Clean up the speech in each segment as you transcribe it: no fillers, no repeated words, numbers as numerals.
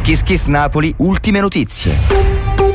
Kiss Kiss Napoli, ultime notizie.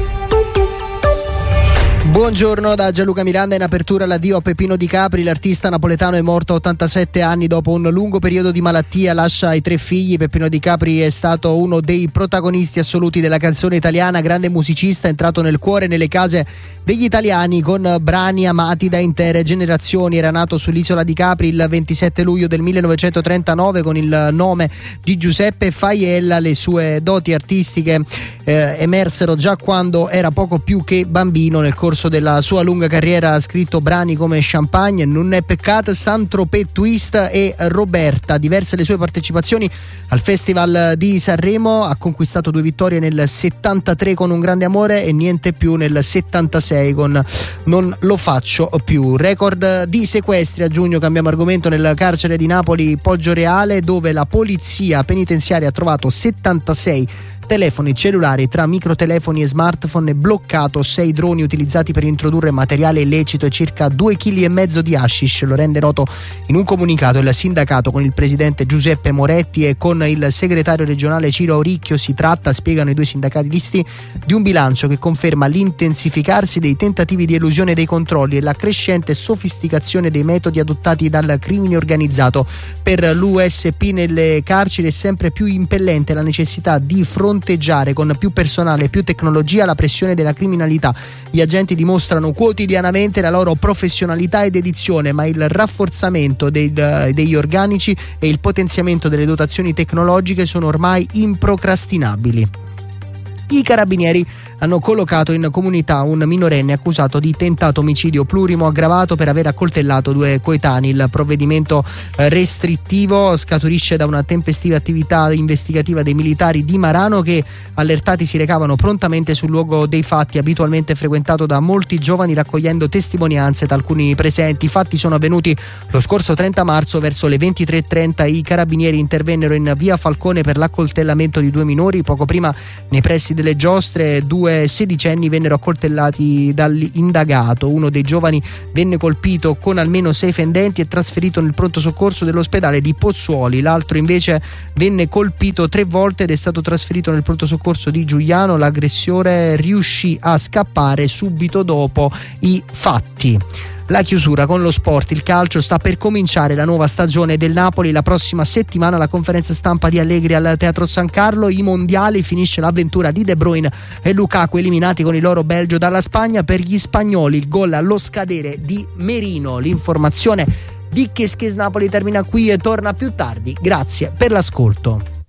Buongiorno da Gianluca Miranda. In apertura l'addio a Peppino Di Capri. L'artista napoletano è morto a 87 anni dopo un lungo periodo di malattia. Lascia i 3 figli. Peppino Di Capri è stato uno dei protagonisti assoluti della canzone italiana, grande musicista, entrato nel cuore e nelle case degli italiani con brani amati da intere generazioni. Era nato sull'isola di Capri il 27 luglio del 1939 con il nome di Giuseppe Faiella. Le sue doti artistiche emersero già quando era poco più che bambino. Nel corso della sua lunga carriera ha scritto brani come Champagne, Non è peccato, Saint-Tropez Twist e Roberta. Diverse le sue partecipazioni al Festival di Sanremo. Ha conquistato 2 vittorie nel 73 con Un grande amore e niente più nel 76 con Non lo faccio più. Record di sequestri a giugno, cambiamo argomento, nel carcere di Napoli Poggioreale, dove la polizia penitenziaria ha trovato 76 telefoni cellulari tra microtelefoni e smartphone e bloccato 6 droni utilizzati per introdurre materiale illecito e circa 2,5 kg di hashish. Lo rende noto in un comunicato il sindacato con il presidente Giuseppe Moretti e con il segretario regionale Ciro Auricchio. Si tratta, spiegano i 2 sindacalisti, di un bilancio che conferma l'intensificarsi dei tentativi di elusione dei controlli e la crescente sofisticazione dei metodi adottati dal crimine organizzato. Per l'USP nelle carceri è sempre più impellente la necessità di fronteggiare con più personale e più tecnologia la pressione della criminalità. Gli agenti dimostrano quotidianamente la loro professionalità ed dedizione, ma il rafforzamento degli organici e il potenziamento delle dotazioni tecnologiche sono ormai improcrastinabili. I carabinieri hanno collocato in comunità un minorenne accusato di tentato omicidio plurimo aggravato per aver accoltellato 2 coetanei. Il provvedimento restrittivo scaturisce da una tempestiva attività investigativa dei militari di Marano che, allertati, si recavano prontamente sul luogo dei fatti, abitualmente frequentato da molti giovani, raccogliendo testimonianze da alcuni presenti. I fatti sono avvenuti lo scorso 30 marzo verso le 23:30. I carabinieri intervennero in via Falcone per l'accoltellamento di 2 minori. Poco prima, nei pressi delle giostre, 2 sedicenni vennero accoltellati dall'indagato. Uno dei giovani venne colpito con almeno 6 fendenti e trasferito nel pronto soccorso dell'ospedale di Pozzuoli. L'altro invece venne colpito 3 volte ed è stato trasferito nel pronto soccorso di Giuliano. L'aggressore riuscì a scappare subito dopo i fatti. La chiusura con lo sport, il calcio. Sta per cominciare la nuova stagione del Napoli. La prossima settimana la conferenza stampa di Allegri al Teatro San Carlo. I mondiali, finisce l'avventura di De Bruyne e Lukaku eliminati con il loro Belgio dalla Spagna. Per gli spagnoli il gol allo scadere di Merino. L'informazione di Kiss Kiss Napoli termina qui e torna più tardi. Grazie per l'ascolto.